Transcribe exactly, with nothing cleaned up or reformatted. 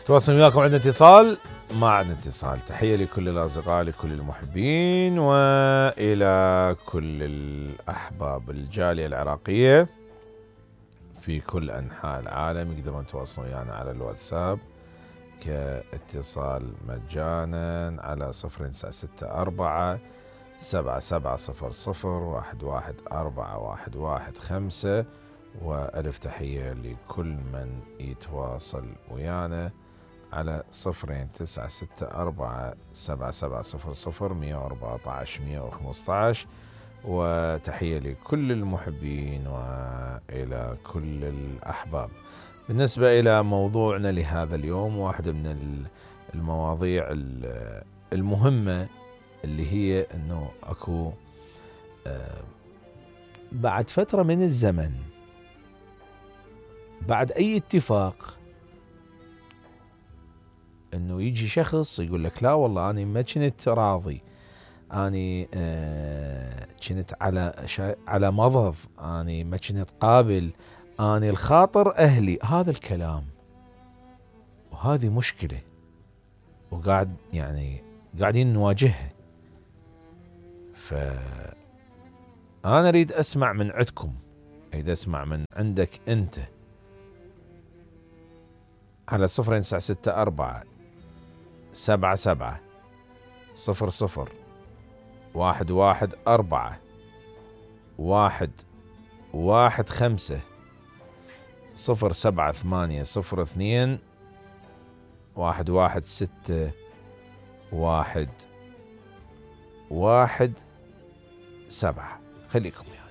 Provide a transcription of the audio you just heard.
تواصل وياكم عندنا اتصال. ما عندنا اتصال. تحية لكل الأصدقاء، لكل المحبين، وإلى كل الأحباب الجالية العراقية في كل أنحاء العالم. يقدرون يتواصلون ويانا على الواتساب كاتصال مجانا على صفر تسعة ستة أربعة سبعة سبعة صفر صفر واحد واحد أربعة واحد واحد خمسة. وألف تحية لكل من يتواصل ويانا على صفرين تسعة ستة أربعة سبعة سبعة صفر صفر مية وأربعة عشر مية وخمسة عشر. وتحية لكل المحبين وإلى كل الأحباب. بالنسبة إلى موضوعنا لهذا اليوم، واحدة من المواضيع المهمة اللي هي أنه أكو بعد فترة من الزمن، بعد أي اتفاق، انه يجي شخص يقول لك لا والله انا ما كنت راضي، اني آه كنت على شا على مضض، اني ما كنت قابل، اني الخاطر اهلي. هذا الكلام وهذه مشكلة، وقاعد يعني قاعدين نواجهها. ف انا اريد اسمع من عندكم، اريد اسمع من عندك انت على صفر تسعة ستة أربعة سبعة سبعة صفر صفر واحد واحد أربعة واحد واحد خمسة صفر سبعة ثمانية صفر اثنين واحد واحد ستة واحد واحد سبعة. خليكم.